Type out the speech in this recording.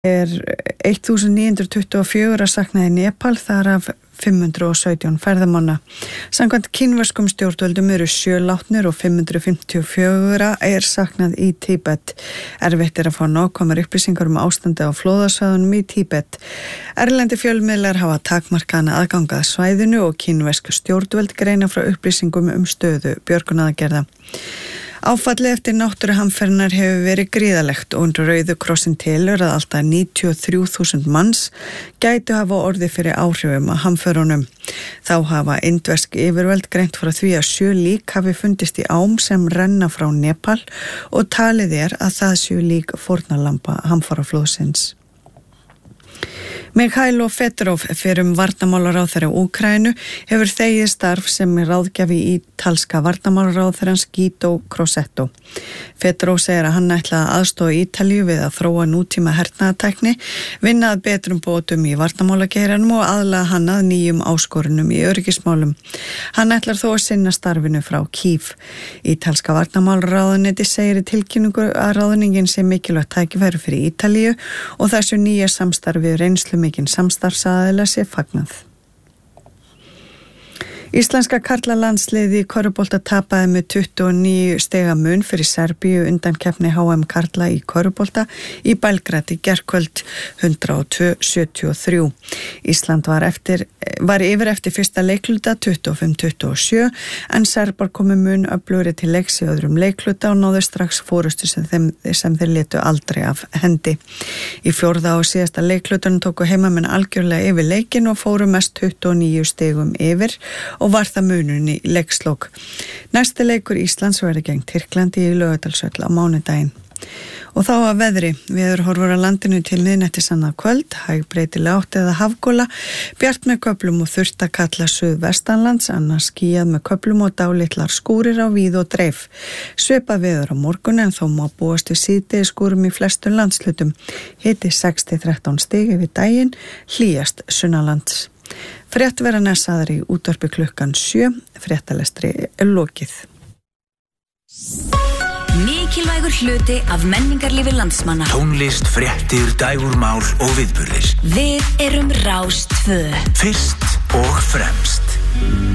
1924 saknað í Nepal, þar af 517 ferðamanna. Samkvæmt kínverskum stjórnvöldum eru 7 látnir og 554 saknað í Tíbet. Erfitt að fá nákvæmar upplýsingar ástandi á flóðasvæðunum í Tíbet. Erlendi fjölmiðlar hafa takmarkaðan aðgang að svæðinu og kínversk stjórnvöld greina frá upplýsingum stöðu björgunaraðgerða. Áfallið eftir náttúruhamfarirnar hefur verið gríðarlegt og Rauði krossinn telur að alltaf 93.000 manns gætu hafa orðið fyrir áhrifum af hamförunum. Þá hafa indversk yfirvöld greint frá því að 7 lík hafi fundist í ám sem renna frá Nepal og talið að það séu lík fórnarlamba hamfaraflóðsins. Mikhailo Fedorov, fyrrum varnarmálaráðherra Úkraínu, hefur þegið starf sem ráðgjafi ítalska varnarmálaráðherrans Guido Crosetto. Fedorov segir að hann ætla að aðstoða Ítalíu við að þróa nútíma hernaðartækni, vinna að betrum bótum í varnarmálageiranum og aðlaga hann að nýjum áskorunum í öryggismálum. Hann ætlar þó að sinna starfinu frá Kyiv. Ítalska varnarmálaráðuneyti segir í tilkynningu að ráðningin sé mikilvægt tækifæri fyrir Ítalíu og þessu nýja samstarfi reynslumikinn samstarfsaðila sé fagnað. Íslenska karlalandsliðið í körfubolta tapaði með 29 stiga mun fyrir Serbíu undankeppni HM karla í körfubolta í Belgrad í gærkvöld 102-73. Ísland var yfir eftir fyrsta leikluta 25-27 en Serbar komu mun öflugri til leiks í öðrum leikluta og náðu strax forystu sem þeir létu aldrei af hendi. Í fjórða og síðasta leiklutanum tóku heimamenn algjörlega yfir leikinn og fóru mest 29 stigum yfir og var það munurinn í leikslok. Næsti leikur Íslands verður gegn Tyrklandi í Laugardalshöll á mánudaginn. Og þá að veðri. Veðurhorfur á landinu til miðnættis annað kvöld, hæg breytileg átt eða hafgola, bjart með köflum og þurrt að kalla suðvestanlands, annars skýjað með köflum og dálitlar skúrir á víð og dreif. Svipað veður á morgun en þó má búast við síðdegisskúrum í flestum landslutum. Hiti 6-13 stig yfir daginn, hlýjast sunnanlands. Frétt vera næsaðar í útvarpi klukkan 7, fréttalestri lokið. Mikilvægur hluti af menningarlífi landsmanna. Tónlist, fréttir, dægurmál og viðburðir. Við erum Rás 2. Fyrst og fremst.